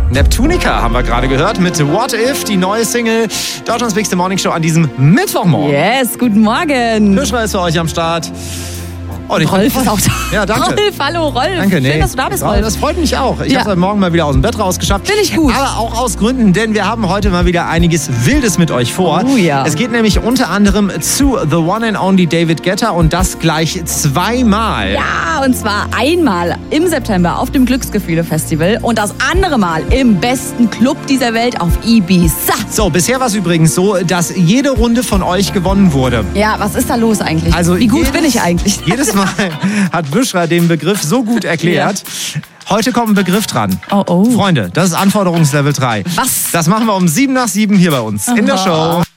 Neptunica haben wir gerade gehört mit What If, die neue Single Deutschlands Bigste Morning Show an diesem Mittwochmorgen. Yes, guten Morgen. Buschra ist für euch am Start. Rolf ist auch da. Ja, danke. Rolf, hallo Rolf. Danke, Schön, dass du da bist, Rolf. Das freut mich auch. Ich habe heute Morgen mal wieder aus dem Bett rausgeschafft. Finde ich gut. Aber auch aus Gründen, denn wir haben heute mal wieder einiges Wildes mit euch vor. Oh ja. Es geht nämlich unter anderem zu The One and Only David Guetta und das gleich zweimal. Ja, und zwar einmal im September auf dem Glücksgefühle-Festival und das andere Mal im besten Club dieser Welt auf Ibiza. So, bisher war es übrigens so, dass jede Runde von euch gewonnen wurde. Ja, was ist da los eigentlich? Also wie gut bin ich eigentlich? Jedes Mal hat Buschra den Begriff so gut erklärt. Ja. Heute kommt ein Begriff dran. Oh. Freunde, das ist Anforderungslevel 3. Was? Das machen wir um 7 nach 7 hier bei uns in der Show.